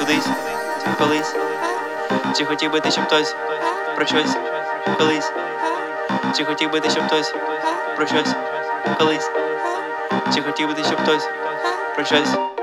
кудись, колись. Чи хотів би ти, щоб хтось про щось колись? Чи хотів би ти, щоб хтось про щось колись? Чи хотів би ти, щоб хтось про щось